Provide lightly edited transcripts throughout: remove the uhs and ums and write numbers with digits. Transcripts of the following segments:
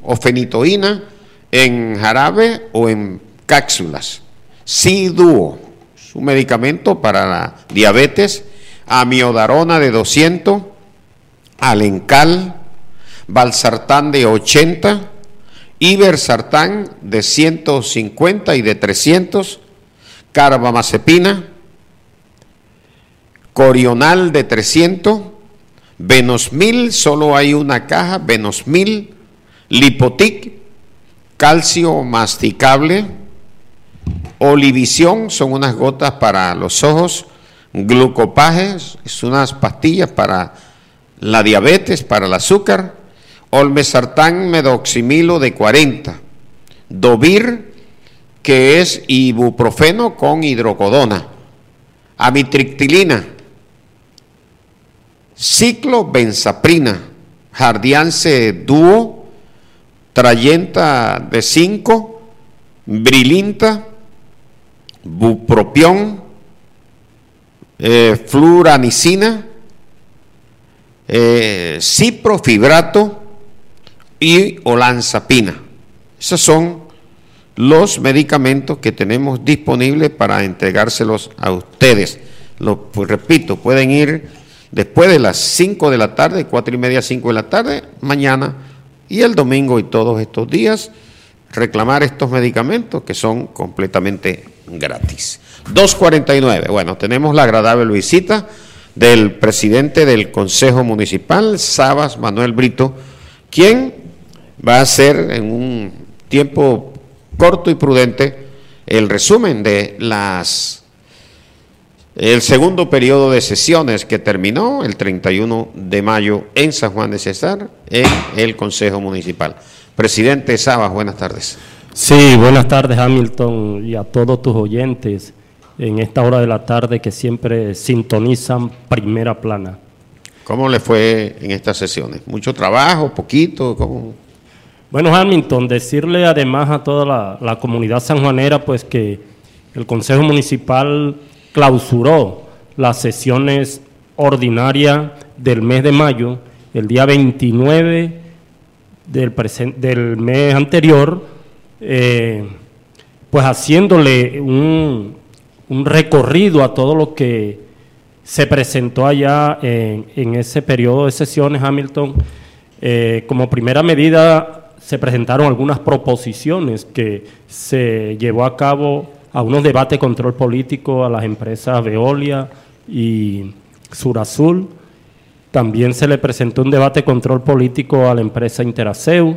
o fenitoína en jarabe o en cápsulas. Ciduo, es un medicamento para la diabetes. Amiodarona de 200, Alencal, Valsartán de 80, Ibersartán de 150 y de 300, Carbamazepina, Corional de 300, Venosmil, solo hay una caja, Venosmil, Lipotic, calcio masticable, Olivisión, son unas gotas para los ojos, Glucopages, es unas pastillas para la diabetes, para el azúcar, Olmesartán medoximilo de 40, Dovir, que es ibuprofeno con hidrocodona, amitriptilina, ciclobenzaprina, Jardiance Duo, Trayenta de 5, Brilinta, Bupropión, Fluramicina, ciprofibrato y olanzapina. Esos son los medicamentos que tenemos disponibles para entregárselos a ustedes. Pues repito, pueden ir después de las 5 de la tarde, 4:30, 5 de la tarde, mañana y el domingo y todos estos días, reclamar estos medicamentos que son completamente gratis. 2:49. Bueno, tenemos la agradable visita del presidente del Consejo Municipal, Sabas Manuel Brito, quien va a hacer en un tiempo corto y prudente el resumen de el segundo periodo de sesiones que terminó el 31 de mayo en San Juan de Cesar, en el Consejo Municipal. Presidente Sabas, buenas tardes. Sí, buenas tardes, Hamilton, y a todos tus oyentes en esta hora de la tarde que siempre sintonizan Primera Plana. ¿Cómo le fue en estas sesiones? ¿Mucho trabajo, poquito? ¿Cómo? Bueno, Hamilton, decirle además a toda la comunidad sanjuanera pues que el Consejo Municipal clausuró las sesiones ordinarias del mes de mayo, el día 29 del mes anterior, pues haciéndole un recorrido a todo lo que se presentó allá en ese periodo de sesiones, Hamilton. Como primera medida se presentaron algunas proposiciones que se llevó a cabo a unos debates de control político a las empresas Veolia y Surazul. También se le presentó un debate de control político a la empresa Interaseu.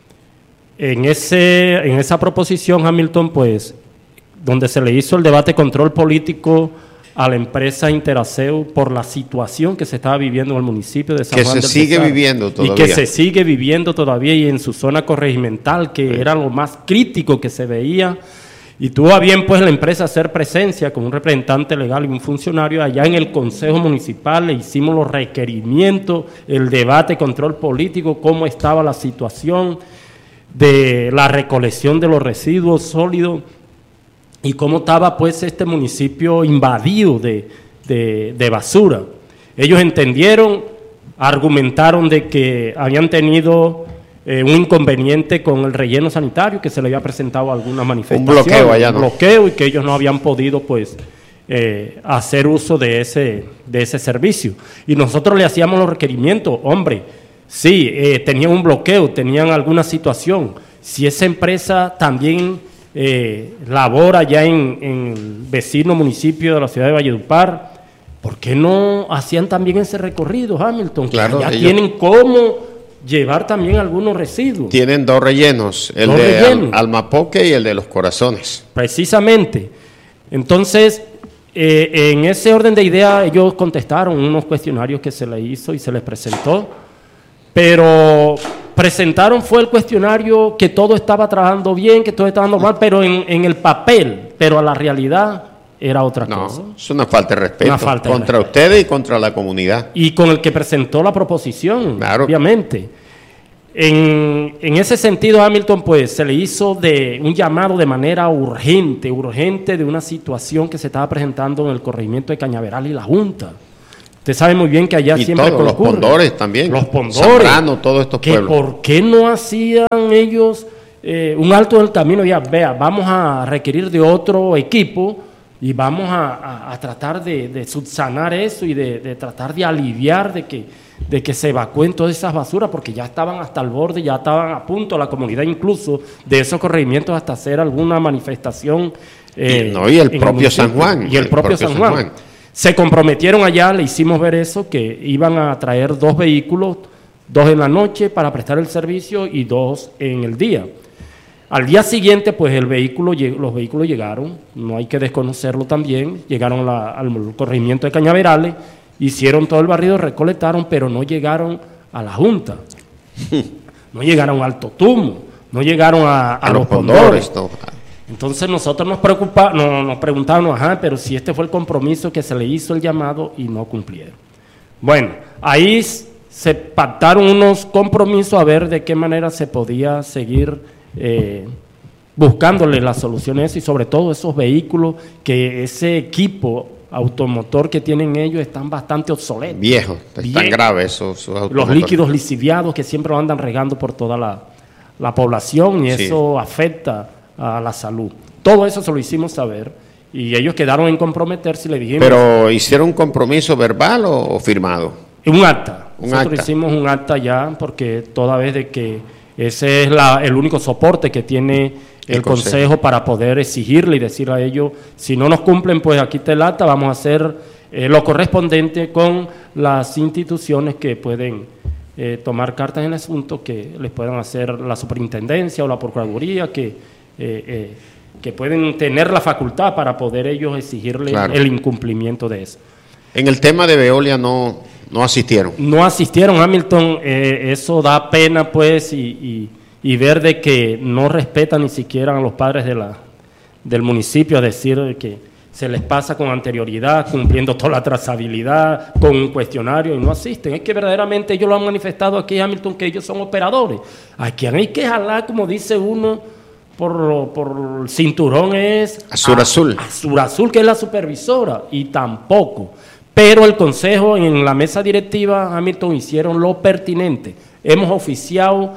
En esa proposición, Hamilton, pues, donde se le hizo el debate de control político a la empresa Interaseu por la situación que se estaba viviendo en el municipio de San Juan del Cesar. Que se sigue viviendo todavía. Y que se sigue viviendo todavía y en su zona corregimental, que era lo más crítico que se veía. Y tuvo a bien, pues, la empresa hacer presencia con un representante legal y un funcionario allá en el Consejo Municipal. Le hicimos los requerimientos, el debate, control político, cómo estaba la situación de la recolección de los residuos sólidos y cómo estaba, pues, este municipio invadido de basura. Ellos entendieron, argumentaron de que habían tenido un inconveniente con el relleno sanitario, que se le había presentado algunas manifestaciones. Un bloqueo allá, ¿no? Un bloqueo, y que ellos no habían podido, pues, hacer uso de ese servicio. Y nosotros le hacíamos los requerimientos, hombre, sí, tenían un bloqueo, tenían alguna situación. Si esa empresa también labora ya en el vecino municipio de la ciudad de Valledupar, ¿por qué no hacían también ese recorrido, Hamilton? Claro, ya tienen cómo llevar también algunos residuos. Tienen dos rellenos, el de Almapoque y el de Los Corazones. Precisamente. Entonces, en ese orden de ideas, ellos contestaron unos cuestionarios que se les hizo y se les presentó, pero presentaron fue el cuestionario que todo estaba trabajando bien, que todo estaba normal, pero en el papel, pero a la realidad era otra cosa. No, es una falta de respeto contra ustedes y contra la comunidad. Y con el que presentó la proposición, claro, obviamente. En ese sentido, Hamilton, pues, se le hizo un llamado de manera urgente de una situación que se estaba presentando en el corregimiento de Cañaveral y la Junta. Usted sabe muy bien que allá y siempre todos, los Pondores también. Los Pondores. Zambrano, todos estos que pueblos. ¿Por qué no hacían ellos un alto del camino? Ya, vea, vamos a requerir de otro equipo y vamos a tratar de subsanar eso y de tratar de aliviar de que se evacúen todas esas basuras, porque ya estaban hasta el borde, ya estaban a punto la comunidad incluso de esos corregimientos hasta hacer alguna manifestación. Y el propio San Juan. Y el propio San Juan. Se comprometieron allá, le hicimos ver eso, que iban a traer 2 vehículos, 2 en la noche para prestar el servicio y 2 en el día. Al día siguiente, pues los vehículos llegaron, no hay que desconocerlo también, llegaron al corregimiento de Cañaverales, hicieron todo el barrido, recolectaron, pero no llegaron a la Junta, no llegaron a Alto Tumo, no llegaron a los Pondores. Entonces nosotros nos preguntábamos, pero si este fue el compromiso que se le hizo el llamado y no cumplieron. Bueno, ahí se pactaron unos compromisos a ver de qué manera se podía seguir buscándole las soluciones y sobre todo esos vehículos, que ese equipo automotor que tienen ellos están bastante obsoletos. Viejos, están graves esos los líquidos lisiviados que siempre lo andan regando por toda la población y eso afecta a la salud. Todo eso se lo hicimos saber y ellos quedaron en comprometerse y le dijimos... ¿Pero hicieron un compromiso verbal o firmado? Un acta. Nosotros hicimos un acta ya porque toda vez de que ese es el único soporte que tiene el Consejo para poder exigirle y decirle a ellos, si no nos cumplen, pues aquí está el acta, vamos a hacer lo correspondiente con las instituciones que pueden tomar cartas en el asunto, que les puedan hacer la superintendencia o la procuraduría, que pueden tener la facultad para poder ellos exigirle el incumplimiento de eso. En el tema de Veolia no asistieron. No asistieron, Hamilton, eso da pena pues y ver de que no respetan ni siquiera a los padres del municipio, a decir que se les pasa con anterioridad, cumpliendo toda la trazabilidad, con un cuestionario y no asisten. Es que verdaderamente ellos lo han manifestado aquí, Hamilton, que ellos son operadores. A quien hay que jalar, como dice uno, por el cinturón es Azur Azul. Azur Azul, que es la supervisora, y tampoco. Pero el Consejo en la mesa directiva, Hamilton, hicieron lo pertinente. Hemos oficiado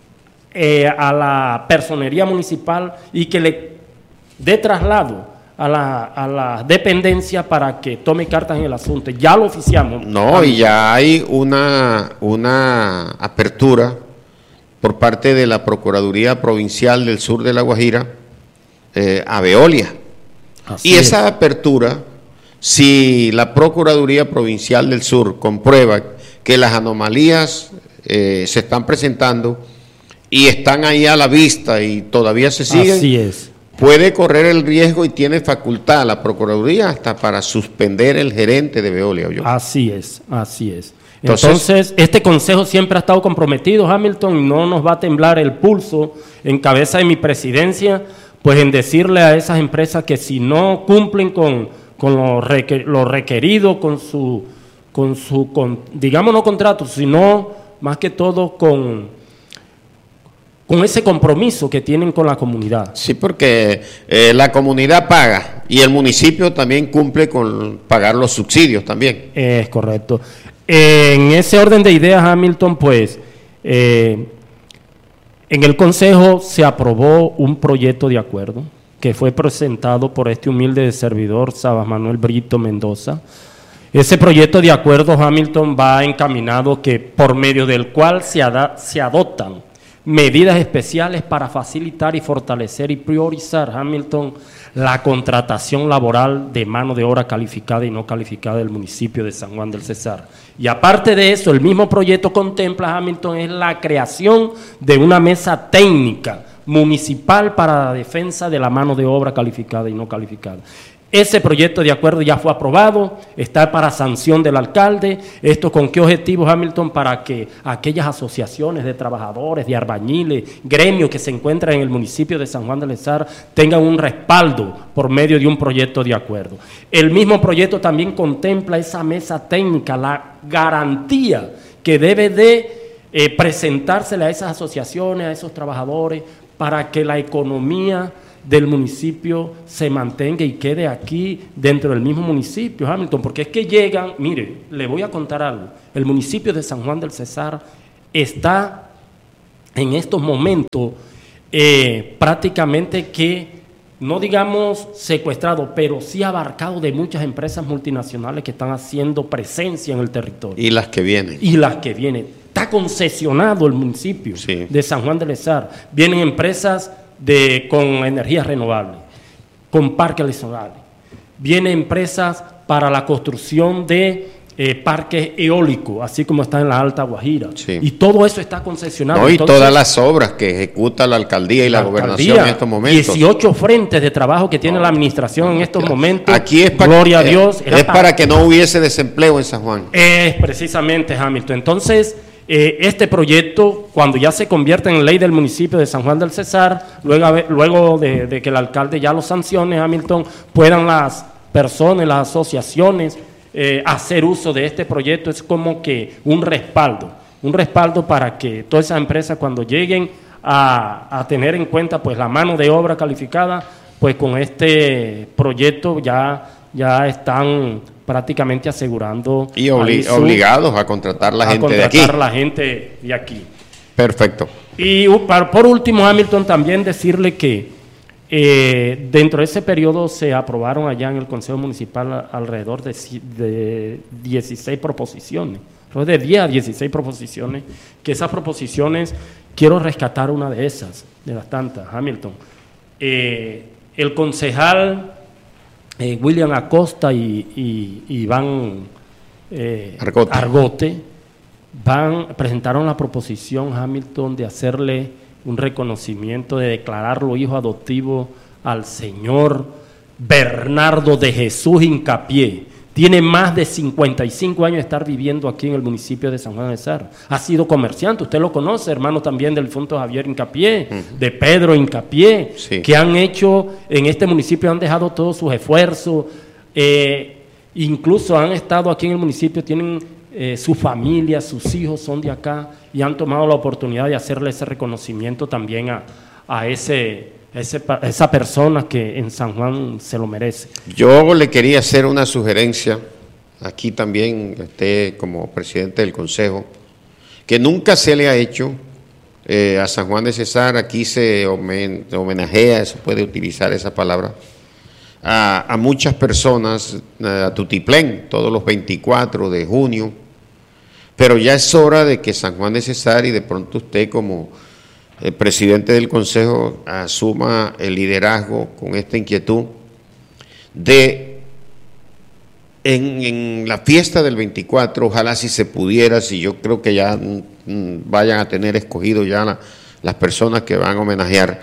a la personería municipal y que le dé traslado a la dependencia para que tome cartas en el asunto. Ya lo oficiamos. No, y ya hay una apertura por parte de la Procuraduría Provincial del Sur de La Guajira a Veolia. Así es. Esa apertura, si la Procuraduría Provincial del Sur comprueba que las anomalías se están presentando y están ahí a la vista y todavía se siguen, así es, puede correr el riesgo y tiene facultad la Procuraduría hasta para suspender el gerente de Veolia. Así es, así es. Entonces, este Consejo siempre ha estado comprometido, Hamilton, y no nos va a temblar el pulso en cabeza de mi presidencia, pues en decirle a esas empresas que si no cumplen con lo requerido, digamos no contrato, sino más que todo con ese compromiso que tienen con la comunidad. Sí, porque la comunidad paga y el municipio también cumple con pagar los subsidios también. Es correcto. En ese orden de ideas, Hamilton, pues en el Consejo se aprobó un proyecto de acuerdo que fue presentado por este humilde servidor, Sabas Manuel Brito Mendoza. Ese proyecto de acuerdo, Hamilton, va encaminado que por medio del cual se adoptan medidas especiales para facilitar y fortalecer y priorizar, Hamilton, la contratación laboral de mano de obra calificada y no calificada del municipio de San Juan del Cesar. Y aparte de eso, el mismo proyecto contempla, Hamilton, es la creación de una mesa técnica municipal para la defensa de la mano de obra calificada y no calificada. Ese proyecto de acuerdo ya fue aprobado, está para sanción del alcalde. ¿Esto con qué objetivo, Hamilton? Para que aquellas asociaciones de trabajadores, de albañiles, gremios que se encuentran en el municipio de San Juan del Cesar tengan un respaldo por medio de un proyecto de acuerdo. El mismo proyecto también contempla esa mesa técnica, la garantía que debe de presentársele a esas asociaciones, a esos trabajadores, para que la economía del municipio se mantenga y quede aquí dentro del mismo municipio, Hamilton, porque es que llegan, mire, le voy a contar algo, el municipio de San Juan del Cesar está en estos momentos prácticamente que, no digamos secuestrado, pero sí abarcado de muchas empresas multinacionales que están haciendo presencia en el territorio. Y las que vienen. Y las que vienen. Está concesionado el municipio de San Juan del Cesar. Vienen empresas con energías renovables, con parques solares. Vienen empresas para la construcción de parques eólicos, así como está en la Alta Guajira. Sí. Y todo eso está concesionado. No, y entonces, todas las obras que ejecuta la alcaldía y la gobernación en estos momentos. 18 frentes de trabajo que tiene la administración en estos momentos. Aquí es gloria a Dios. Es para que no hubiese desempleo en San Juan. Es precisamente, Hamilton. Entonces, este proyecto, cuando ya se convierte en ley del municipio de San Juan del Cesar, luego de que el alcalde ya lo sancione, Hamilton, puedan las personas, las asociaciones, hacer uso de este proyecto. Es como que un respaldo para que todas esas empresas, cuando lleguen a tener en cuenta pues la mano de obra calificada, pues con este proyecto ya están prácticamente asegurando y obligados a contratar la gente de aquí. Perfecto. Y por último, Hamilton, también decirle que dentro de ese periodo se aprobaron allá en el Consejo Municipal alrededor de 16 proposiciones, de 10 a 16 proposiciones, que esas proposiciones, quiero rescatar una de esas, de las tantas, Hamilton. El concejal William Acosta y Iván Argote presentaron la proposición, Hamilton, de hacerle un reconocimiento, de declararlo hijo adoptivo al señor Bernardo de Jesús Hincapié. Tiene más de 55 años de estar viviendo aquí en el municipio de San Juan del Cesar. Ha sido comerciante, usted lo conoce, hermano también del difunto Javier Hincapié, de Pedro Hincapié, que han hecho en este municipio, han dejado todos sus esfuerzos, incluso han estado aquí en el municipio, tienen su familia, sus hijos son de acá y han tomado la oportunidad de hacerle ese reconocimiento también a esa persona que en San Juan se lo merece. Yo le quería hacer una sugerencia, aquí también como presidente del Consejo, que nunca se le ha hecho a San Juan de Cesar. Aquí se homenajea, se puede utilizar esa palabra, a muchas personas, a Tutiplén, todos los 24 de junio, pero ya es hora de que San Juan de Cesar, y de pronto usted como el presidente del Consejo, asuma el liderazgo con esta inquietud de en la fiesta del 24, ojalá si se pudiera, si yo creo que ya vayan a tener escogido ya las personas que van a homenajear,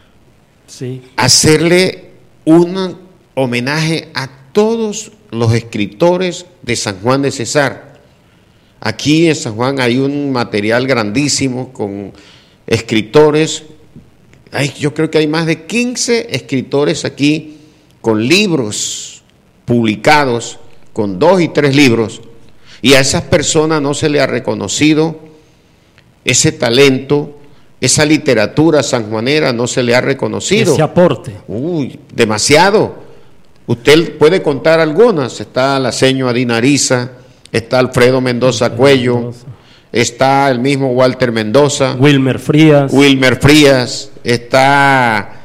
hacerle un homenaje a todos los escritores de San Juan de Cesar. Aquí en San Juan hay un material grandísimo con escritores, yo creo que hay más de 15 escritores aquí con libros publicados, con 2 y 3 libros, y a esas personas no se le ha reconocido ese talento, esa literatura sanjuanera no se le ha reconocido. Ese aporte. Demasiado. Usted puede contar algunas, está la señora Dinariza, está Alfredo Mendoza Cuello, está el mismo Walter Mendoza, Wilmer Frías, está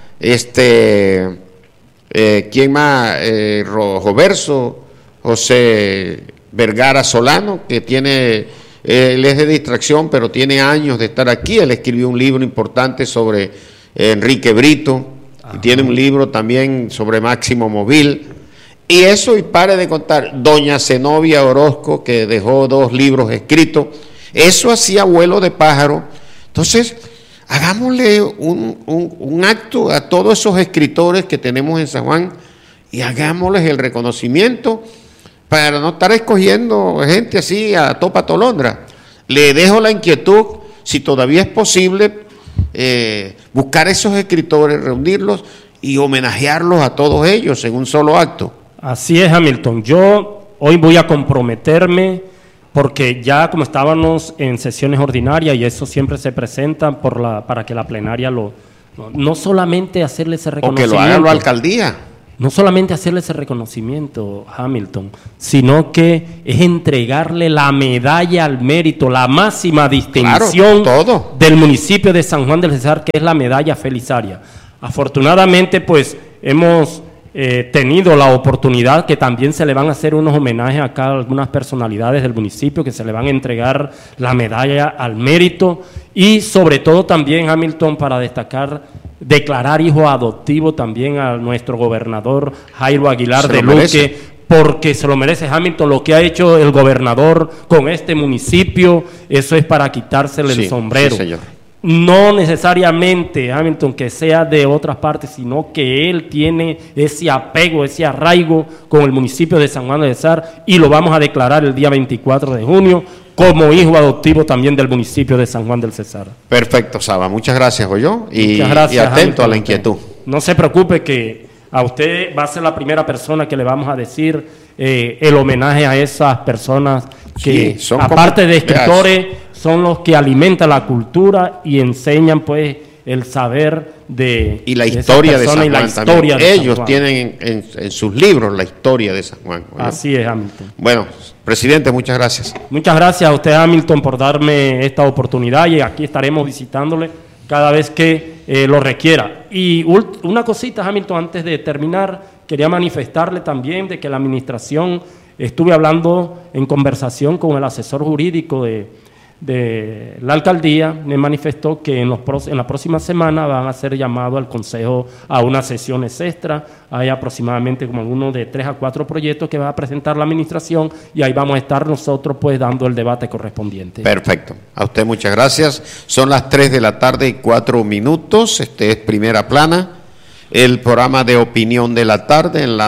¿quién más? Roberto José Vergara Solano, que tiene, él es de distracción, pero tiene años de estar aquí. Él escribió un libro importante sobre Enrique Brito, y tiene un libro también sobre Máximo Móvil. Y eso, y pare de contar, doña Zenobia Orozco, que dejó 2 libros escritos. Eso hacía vuelo de pájaro. Entonces, hagámosle un acto a todos esos escritores que tenemos en San Juan y hagámosles el reconocimiento para no estar escogiendo gente así a topa tolondra. Le dejo la inquietud, si todavía es posible, buscar esos escritores, reunirlos y homenajearlos a todos ellos en un solo acto. Así es, Hamilton. Yo hoy voy a comprometerme, porque ya como estábamos en sesiones ordinarias, y eso siempre se presenta para que la plenaria lo No solamente hacerle ese O que reconocimiento. lo haga la alcaldía. No solamente hacerle ese reconocimiento, Hamilton, sino que es entregarle la medalla al mérito, la máxima distinción del municipio de San Juan del Cesar, que es la medalla Felisaria. Afortunadamente, pues, hemos tenido la oportunidad que también se le van a hacer unos homenajes acá a algunas personalidades del municipio, que se le van a entregar la medalla al mérito y sobre todo también, Hamilton, para destacar, declarar hijo adoptivo también a nuestro gobernador Jairo Aguilar de Luque, porque se lo merece, Hamilton. Lo que ha hecho el gobernador con este municipio, eso es para quitársele el sombrero. Sí, señor. No necesariamente, Hamilton, que sea de otras partes, sino que él tiene ese apego, ese arraigo con el municipio de San Juan del Cesar, y lo vamos a declarar el día 24 de junio como hijo adoptivo también del municipio de San Juan del Cesar. Perfecto, Saba. Muchas gracias, Joyo, y atento, Hamilton, a la inquietud. No se preocupe, que a usted va a ser la primera persona que le vamos a decir el homenaje a esas personas que, sí, aparte de escritores, son los que alimentan la cultura y enseñan, pues, el saber de y la historia de San Juan. Y la historia de ellos San Juan tienen en sus libros la historia de San Juan, ¿no? Así es, Hamilton. Bueno, presidente, muchas gracias. Muchas gracias a usted, Hamilton, por darme esta oportunidad, y aquí estaremos visitándole cada vez que lo requiera. Y una cosita, Hamilton, antes de terminar, quería manifestarle también de que la administración, estuve hablando en conversación con el asesor jurídico de la alcaldía, me manifestó que en la próxima semana van a ser llamados al consejo a unas sesiones extra. Hay aproximadamente como algunos de 3 a 4 proyectos que va a presentar la administración, y ahí vamos a estar nosotros, pues, dando el debate correspondiente. Perfecto. A usted muchas gracias. Son las 3:04 p.m. Este es Primera Plana, el programa de opinión de la tarde en la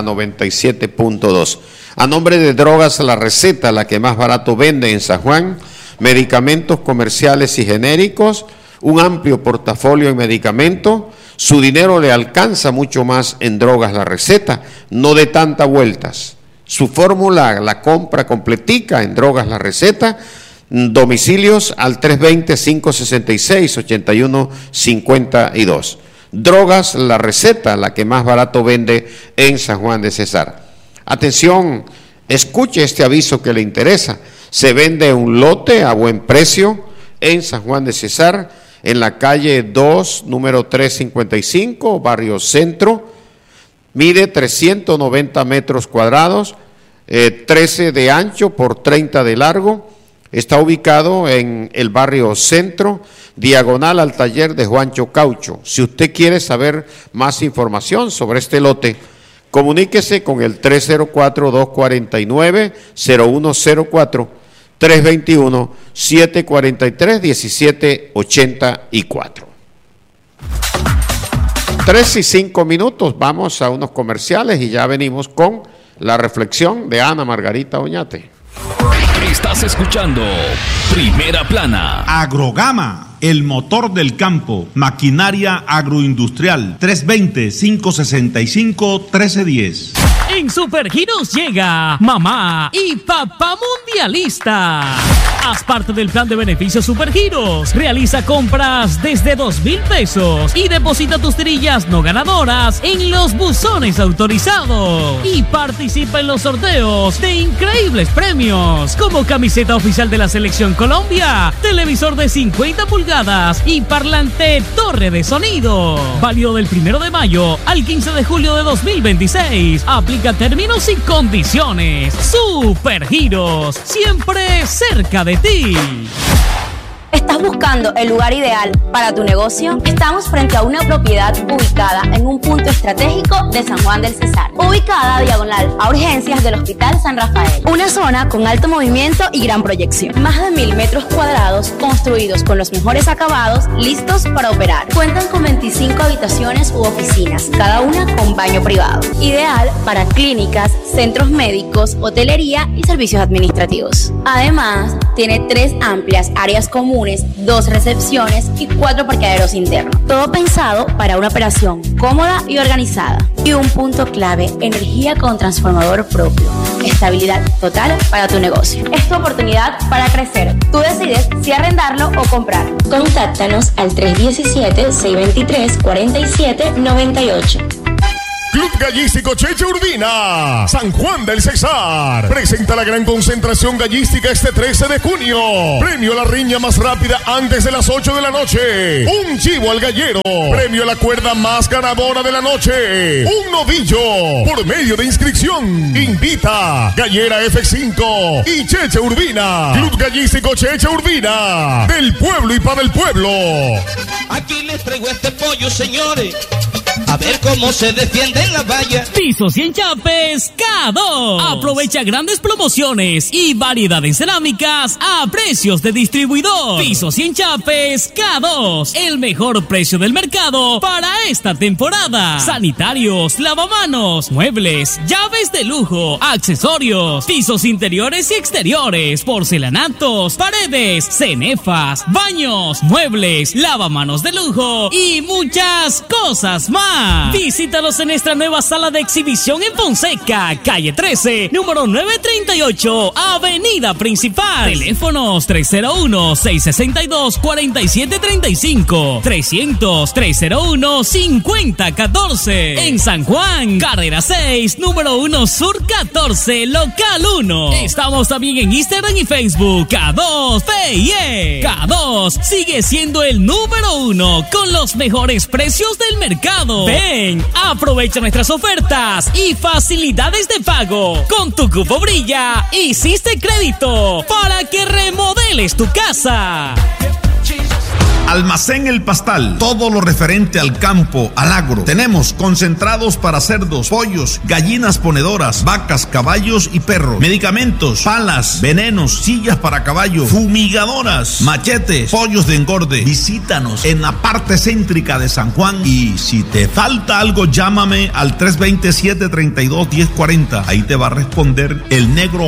97.2. A nombre de Drogas La Receta, la que más barato vende en San Juan, medicamentos comerciales y genéricos, un amplio portafolio en medicamentos. Su dinero le alcanza mucho más en Drogas La Receta, no de tantas vueltas. Su fórmula la compra completica en Drogas La Receta. Domicilios al 320-566-8152. Drogas La Receta, la que más barato vende en San Juan de Cesar. Atención, escuche este aviso que le interesa. Se vende un lote a buen precio en San Juan de Cesar, en la calle 2, número 355, barrio Centro. Mide 390 metros cuadrados, 13 de ancho por 30 de largo. Está ubicado en el barrio Centro, diagonal al taller de Juancho Caucho. Si usted quiere saber más información sobre este lote, comuníquese con el 304-249-0104, 321-743-1784. 3:05, vamos a unos comerciales y ya venimos con la reflexión de Ana Margarita Oñate. Estás escuchando Primera Plana. Agrogama, el motor del campo, maquinaria agroindustrial, 320-565-1310. En Supergiros llega Mamá y Papá Mundialista. Haz parte del plan de beneficios Supergiros. Realiza compras desde 2,000 pesos y deposita tus tirillas no ganadoras en los buzones autorizados. Y participa en los sorteos de increíbles premios, como camiseta oficial de la Selección Colombia, televisor de 50 pulgadas y parlante torre de sonido. Válido del 1 de mayo al 15 de julio de 2026. Aplica términos y condiciones. Supergiros, siempre cerca de ti. ¿Estás buscando el lugar ideal para tu negocio? Estamos frente a una propiedad ubicada en un punto estratégico de San Juan del Cesar, ubicada diagonal a urgencias del Hospital San Rafael. Una zona con alto movimiento y gran proyección. Más de 1,000 metros cuadrados construidos con los mejores acabados, listos para operar. Cuentan con 25 habitaciones u oficinas, cada una con baño privado. Ideal para clínicas, centros médicos, hotelería y servicios administrativos. Además, tiene 3 amplias áreas comunes, 2 recepciones y 4 parqueaderos internos. Todo pensado para una operación cómoda y organizada. Y un punto clave, energía con transformador propio. Estabilidad total para tu negocio. Es tu oportunidad para crecer. Tú decides si arrendarlo o comprar. Contáctanos al 317-623-4798. Club Gallístico Cheche Urbina, San Juan del Cesar, presenta la gran concentración gallística este 13 de junio. Premio a la riña más rápida antes de las 8 de la noche. Un chivo al gallero. Premio a la cuerda más ganadora de la noche. Un novillo. Por medio de inscripción. Invita Gallera F5 y Cheche Urbina. Club Gallístico Cheche Urbina. Del pueblo y para el pueblo. Aquí les traigo este pollo, señores. A ver cómo se defiende en la valla. Pisos y enchapes K2. Aprovecha grandes promociones y variedad en cerámicas a precios de distribuidor. Pisos y enchapes K2. El mejor precio del mercado para esta temporada. Sanitarios, lavamanos, muebles, llaves de lujo, accesorios, pisos interiores y exteriores, porcelanatos, paredes, cenefas, baños, muebles, lavamanos de lujo y muchas cosas más. Visítalos en nuestra nueva sala de exhibición en Fonseca, calle 13, número 938, avenida principal. Teléfonos 301-662-4735, 300-301-5014. En San Juan, carrera 6, número 1 Sur 14, local 1. Estamos también en Instagram y Facebook, K2PIE. K2 sigue siendo el número 1 con los mejores precios del mercado. Ven, aprovecha nuestras ofertas y facilidades de pago. Con tu cupo Brilla, hiciste crédito para que remodeles tu casa. Almacén El Pastal, todo lo referente al campo, al agro. Tenemos concentrados para cerdos, pollos, gallinas ponedoras, vacas, caballos y perros. Medicamentos, palas, venenos, sillas para caballo, fumigadoras, machetes, pollos de engorde. Visítanos en la parte céntrica de San Juan y si te falta algo, llámame al 327-32-1040. Ahí te va a responder el negro